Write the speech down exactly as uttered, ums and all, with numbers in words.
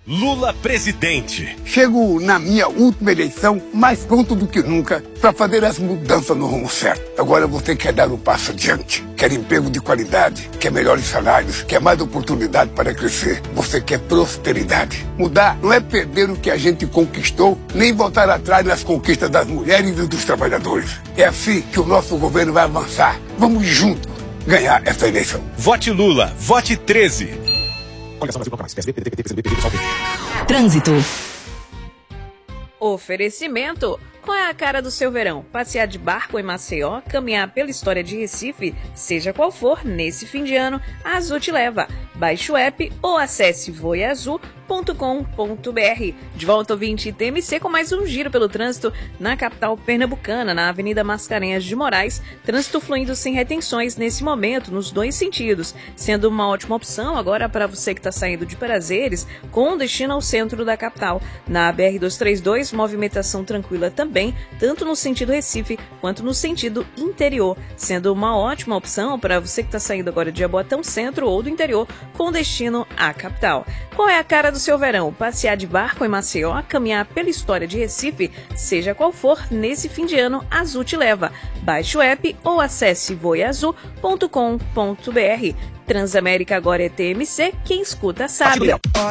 Lula presidente. Chego na minha última eleição mais pronto do que nunca para fazer as mudanças no rumo certo. Agora você quer dar um passo adiante, quer emprego de qualidade, quer melhores salários, quer mais oportunidade para crescer. Você quer prosperidade. Mudar não é perder o que a gente conquistou, nem voltar atrás nas conquistas das mulheres e dos trabalhadores. É assim que o nosso governo vai avançar. Vamos juntos ganhar essa eleição. Vote Lula, vote treze. Trânsito. Oferecimento. Qual é a cara do seu verão? Passear de barco em Maceió, caminhar pela história de Recife, seja qual for, nesse fim de ano, a Azul te leva. Baixe o app ou acesse voe azul ponto com ponto br. De volta, ouvinte, T M C com mais um giro pelo trânsito na capital pernambucana, na Avenida Mascarenhas de Moraes. Trânsito fluindo sem retenções nesse momento, nos dois sentidos, sendo uma ótima opção agora para você que está saindo de Prazeres com destino ao centro da capital. Na B R duzentos e trinta e dois, movimentação tranquila também, tanto no sentido Recife quanto no sentido interior, sendo uma ótima opção para você que está saindo agora de Jaboatão Centro ou do interior com destino à capital. Qual é a cara do seu verão? Passear de barco em Maceió, caminhar pela história de Recife, seja qual for, nesse fim de ano, Azul te leva. Baixe o app ou acesse voe azul ponto com ponto br. Transamérica agora é T M C, quem escuta sabe.